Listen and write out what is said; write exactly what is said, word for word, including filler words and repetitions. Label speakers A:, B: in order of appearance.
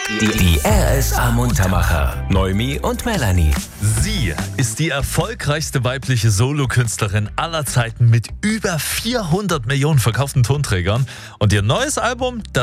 A: Die, die R S A Muntermacher. Noemi und Melanie.
B: Sie ist die erfolgreichste weibliche Solokünstlerin aller Zeiten mit über vierhundert Millionen verkauften Tonträgern. Und ihr neues Album, das